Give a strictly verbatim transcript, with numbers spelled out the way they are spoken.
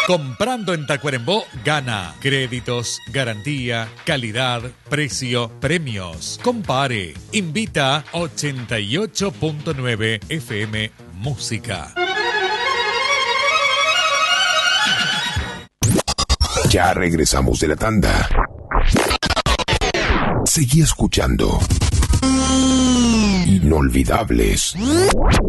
Comprando en Tacuarembó, gana. Créditos, garantía, calidad, precio, premios. Compare. Invita ochenta y ocho punto nueve F M Música. Ya regresamos de la tanda. Seguí escuchando Inolvidables